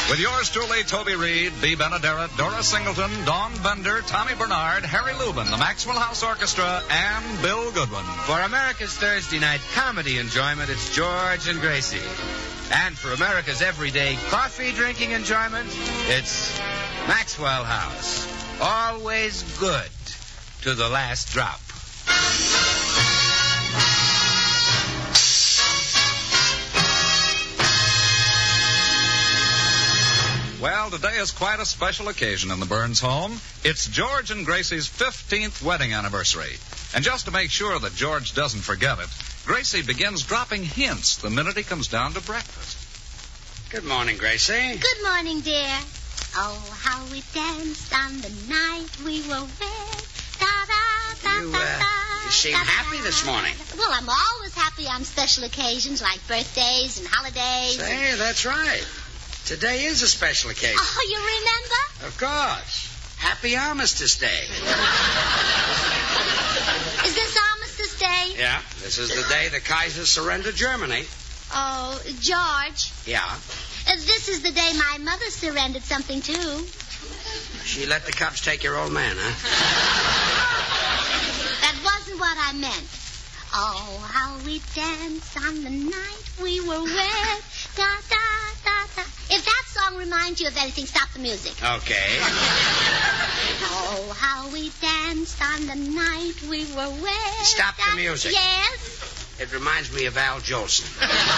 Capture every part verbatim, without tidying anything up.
With yours truly, Toby Reed, Bea Benaderet, Dora Singleton, Dawn Bender, Tommy Bernard, Harry Lubin, the Maxwell House Orchestra, and Bill Goodwin. For America's Thursday night comedy enjoyment, it's George and Gracie. And for America's everyday coffee drinking enjoyment, it's Maxwell House. Always good to the last drop. Well, today is quite a special occasion in the Burns home. It's George and Gracie's fifteenth wedding anniversary. And just to make sure that George doesn't forget it, Gracie begins dropping hints the minute he comes down to breakfast. Good morning, Gracie. Good morning, dear. Oh, how we danced on the night we were wed. Da, da, da, You, da, uh, da, you seem da, da, happy this morning. Well, I'm always happy on special occasions like birthdays and holidays. Say, that's right. Today is a special occasion. Oh, you remember? Of course. Happy Armistice Day. Is this Armistice Day? Yeah, this is the day the Kaiser surrendered Germany. Oh, George, Yeah. uh, this is the day my mother surrendered something, too. She let the cops take your old man, huh? That wasn't what I meant. Oh, how we danced on the night we were wed. Da, da, da, da. If that song reminds you of anything, stop the music. Okay. Oh, how we danced on the night we were wed. Stop the Da- music. Yes? It reminds me of Al Jolson.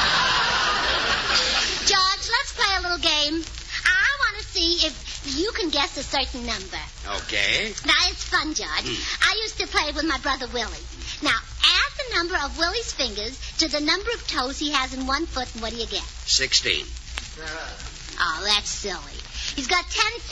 George, let's play a little game. I want to see if you can guess a certain number. Okay. Now, it's fun, George. I used to play with my brother Willie. Now, add the number of Willie's fingers to the number of toes he has in one foot, and what do you get? Sixteen. Oh, that's silly. He's got ten